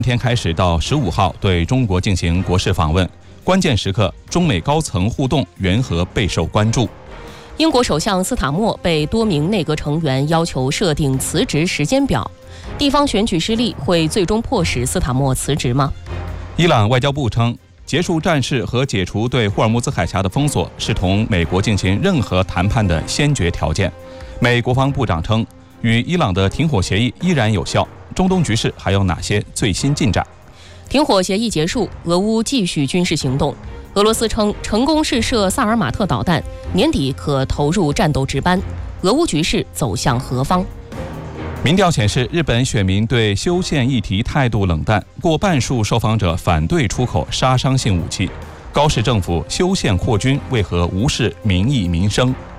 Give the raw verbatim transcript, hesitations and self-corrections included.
天开始到十五号对中国进行国事访问，关键时刻，中美高层互动缘何备受关注。 英国首相斯塔默被多名内阁成员要求设定辞职时间表，地方选举失利会最终迫使斯塔默辞职吗？ 伊朗外交部称，结束战事和解除对霍尔木兹海峡的封锁是同美国进行任何谈判的先决条件。美国防部长称，与伊朗的停火协议依然有效。中东局势还有哪些最新进展？ 停火协议结束，俄乌继续军事行动。俄罗斯称成功试射萨尔马特导弹，年底可投入战斗值班。俄乌局势走向何方？ 民调显示，日本选民对修宪议题态度冷淡，过半数受访者反对出口杀伤性武器。高市政府修宪扩军，为何无视民意民生？